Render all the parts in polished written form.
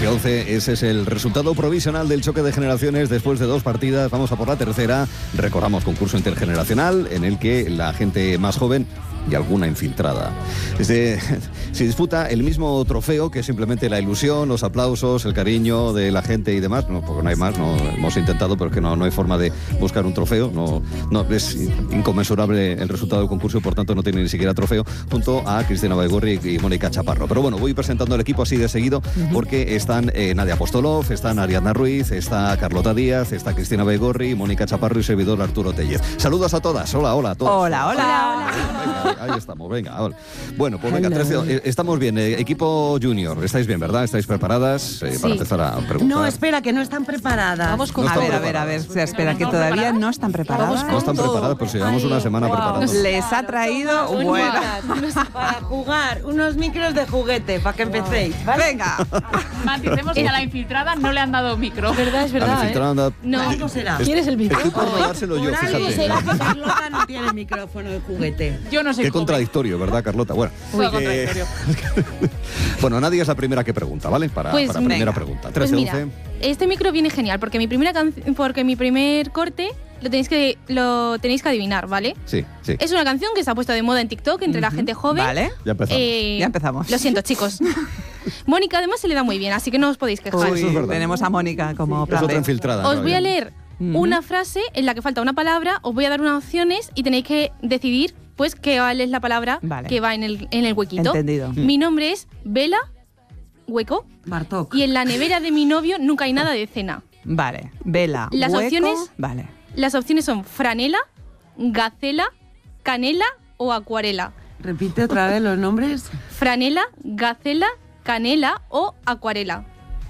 y 11. Ese es el resultado provisional del choque de generaciones después de 2 partidas. Vamos a por la tercera. Recordamos concurso intergeneracional en el que la gente más joven y alguna infiltrada. Se disputa el mismo trofeo, que es simplemente la ilusión, los aplausos, el cariño de la gente y demás. No, porque no hay más, no hemos intentado, pero es que no hay forma de buscar un trofeo. No es inconmensurable el resultado del concurso y por tanto no tiene ni siquiera trofeo, junto a Cristina Baigorri y Mónica Chaparro. Pero bueno, voy presentando el equipo así de seguido, porque están Nadia Apostolov, están Ariadna Ruiz, está Carlota Díaz, está Cristina Baigorri, Mónica Chaparro y servidor Arturo Tellez. Saludos a todas. Hola a todas. Hola. Venga, ahí estamos, venga. Hola. Bueno, pues venga, 13, estamos bien. Equipo junior, estáis bien, ¿verdad? ¿Estáis preparadas para empezar a preguntar? No, espera, que no están preparadas. Vamos con a ver. Espera, que todavía no están preparadas. No están preparadas, pero si llevamos una semana preparando. Les ha traído para jugar unos micros de juguete, para que empecéis, ¿vale? Venga. Maticemos que a la infiltrada no le han dado micro. Es verdad, A la infiltrada ¿Cómo será? ¿Quieres el micro? Estoy por no dárselo yo, Por algo fíjate. será que Carlota no tiene micrófono de juguete. Yo no sé Qué cómo. contradictorio, ¿verdad, Carlota? Bueno, Todo contradictorio. bueno, Nadia es la primera que pregunta, ¿vale? Para primera pregunta. 13, Pues mira, 11. este micro viene genial porque mi primer corte lo tenéis que adivinar, ¿vale? Sí. Es una canción que se ha puesto de moda en TikTok entre la gente joven. Vale. Ya empezamos. Ya empezamos. Lo siento, chicos. Mónica además se le da muy bien, así que no os podéis quejar. Eso es verdad. Tenemos a Mónica como Es plan otra B. infiltrada. Os ¿no? voy a leer una frase en la que falta una palabra, os voy a dar unas opciones y tenéis que decidir pues cuál es la palabra que va en el huequito. Entendido. Mi nombre es Vela, hueco, Bartok. y en la nevera de mi novio nunca hay nada de cena. Vale. Vela. Las hueco. opciones- Vale. Las opciones son franela, gacela, canela o acuarela. Repite otra vez los nombres. Franela, gacela, canela o acuarela.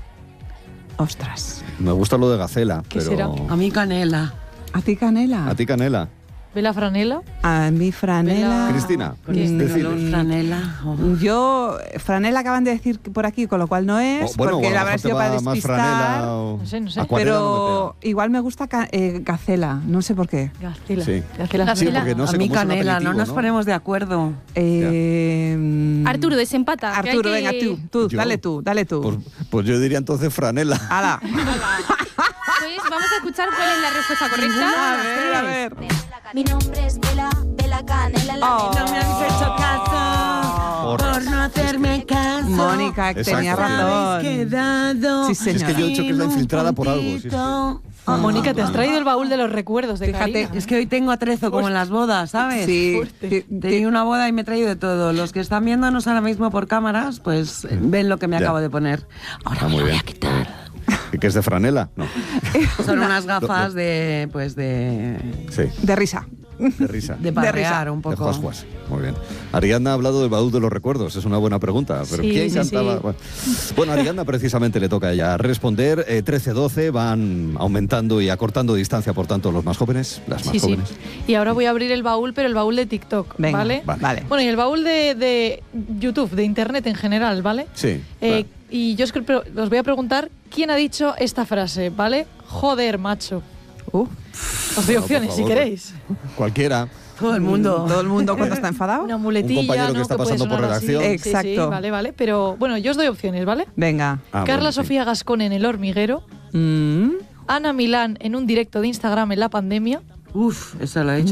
Ostras. Me gusta lo de gacela, ¿Qué pero... será? A mí canela. ¿A ti canela? ¿A ti canela? ¿Ve la franela? A mí franela. Cristina, Con este decides. calor, franela. Oh. Yo, franela acaban de decir por aquí, con lo cual no es, Bueno, porque a lo la mejor verdad te sido para va más despistar. franela o... No sé. Acuarela no Pero igual me gusta gacela, no sé por qué. Gacela. Sí. Gacela. Sí, porque no A sé mí cómo es un canela, aperitivo, no nos ponemos de acuerdo. Arturo, desempata. que Arturo, hay que- venga, tú, ¿Yo? dale tú. Pues yo diría entonces franela. ¡Hala! Pues vamos a escuchar cuál es la respuesta correcta. A ver. Mi nombre es Vela Canela. Oh. No me habéis hecho caso por no hacerme caso. Mónica, Exacto. tenía Habéis razón. quedado. Sí, Si es señora. que yo he dicho que es la infiltrada por algo. Sí, sí. Mónica, te has traído el baúl de los recuerdos de Fíjate, Karina. Es que hoy tengo atrezo como en las bodas, ¿sabes? Sí. Tenía una boda y me he traído de todo. Los que están viéndonos ahora mismo por cámaras, pues ven lo que me Ya. acabo de poner. Ahora Ah, me muy lo voy bien. a quitar. ¿Que es de franela? No. Son unas gafas de, pues Sí, De risa. de risa. de parrear un De poco. juas. Muy bien. Ariadna ha hablado del baúl de los recuerdos. Es una buena pregunta. Pero Sí, ¿quién sí, cantaba? sí. Bueno, a Ariadna precisamente le toca a ella responder. 13-12 van aumentando y acortando distancia, por tanto, los más jóvenes, las más Sí. jóvenes. Y ahora voy a abrir el baúl, pero el baúl de TikTok, Venga, ¿vale? vale. Bueno, y el baúl de YouTube, de Internet en general, ¿vale? Sí. claro. Y yo os voy a preguntar quién ha dicho esta frase, ¿vale? Joder, macho. Os doy No, por opciones si favor. queréis. Cualquiera. Todo el mundo. Todo el mundo cuando está enfadado. Una muletilla, Un compañero que ¿no? está puede pasando por sonar así. redacción. Sí, Exacto. sí, vale. Pero bueno, yo os doy opciones, ¿vale? Venga. Ah, Carla bueno, sí. Sofía Gascón en El Hormiguero. Mm. Ana Milán en un directo de Instagram en la pandemia. Uf, eso lo he hecho.